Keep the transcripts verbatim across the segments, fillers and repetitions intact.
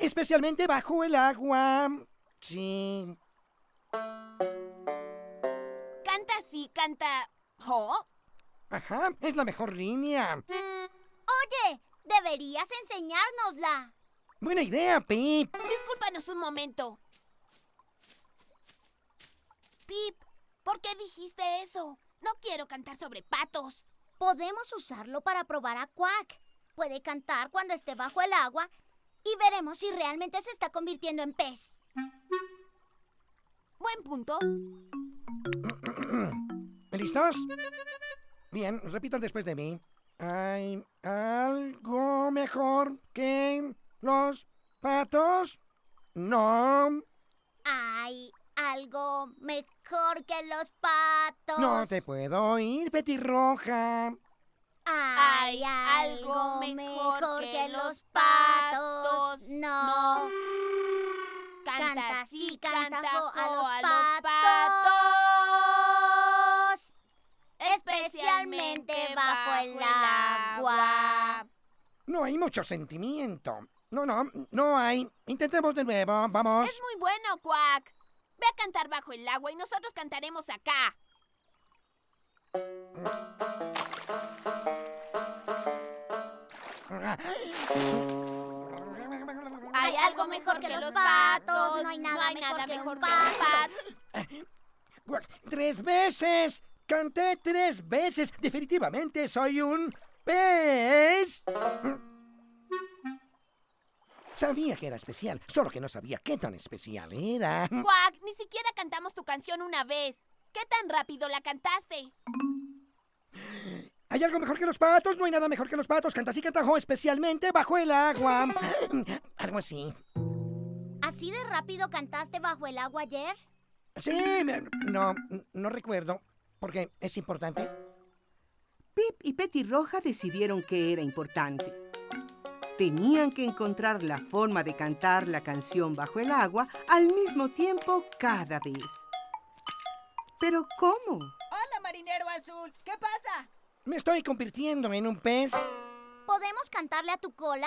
especialmente bajo el agua. Sí. Canta así, canta... ¿Oh? Ajá, es la mejor línea. Oye, deberías enseñárnosla. Buena idea, Pip. Discúlpanos un momento. Pip, ¿por qué dijiste eso? No quiero cantar sobre patos. Podemos usarlo para probar a Quack. Puede cantar cuando esté bajo el agua y veremos si realmente se está convirtiendo en pez. Buen punto. ¿Listos? Bien, repitan después de mí. ¿Hay algo mejor que los patos? No. ¿Hay algo mejor que los patos? No te puedo oír, petirroja. ¿Hay algo mejor que los patos? No. Canta sí, canta jo a los patos. Especialmente bajo el agua. No hay mucho sentimiento. No, no, no hay. Intentemos de nuevo, vamos. Es muy bueno, Quack. Ve a cantar bajo el agua y nosotros cantaremos acá. Hay algo mejor que los patos. No hay nada mejor que mejor un que un pato. ¡Tres veces! ¡Canté tres veces! Definitivamente soy un pez. Sabía que era especial, solo que no sabía qué tan especial era. Quack, ni siquiera cantamos tu canción una vez. ¿Qué tan rápido la cantaste? ¿Hay algo mejor que los patos? No hay nada mejor que los patos. Canta así, canta jo, especialmente bajo el agua. Algo así. ¿Así de rápido cantaste bajo el agua ayer? Sí, no, no recuerdo. ¿Por qué? ¿Es importante? Pip y Petirroja decidieron que era importante. Tenían que encontrar la forma de cantar la canción bajo el agua al mismo tiempo cada vez. ¿Pero cómo? ¡Hola, marinero azul! ¿Qué pasa? Me estoy convirtiendo en un pez. ¿Podemos cantarle a tu cola?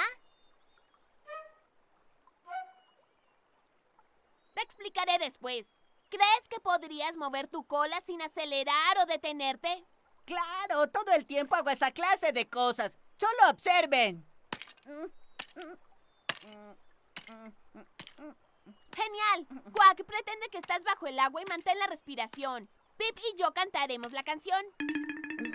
Te explicaré después. ¿Crees que podrías mover tu cola sin acelerar o detenerte? ¡Claro! Todo el tiempo hago esa clase de cosas. ¡Solo observen! ¡Genial! Quack, pretende que estás bajo el agua y mantén la respiración. Pip y yo cantaremos la canción.